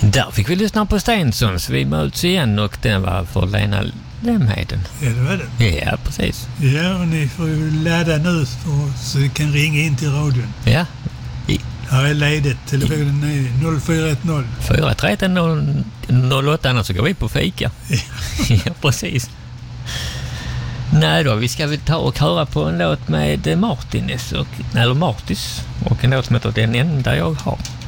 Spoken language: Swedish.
Där fick vi lyssna på Stensons. Vi möts igen och den var för Lena Lemheden. Ja, det var det. Ja, precis. Ja, och ni får ju ladda nu så vi kan ringa in till radion. Ja. Här är ledigt. Telefonen är 0410. 413 08, annars så går vi på fika. Ja, precis. Nej då, vi ska väl ta och höra på en låt med Martinez eller Martis och en låt som heter Den enda jag har.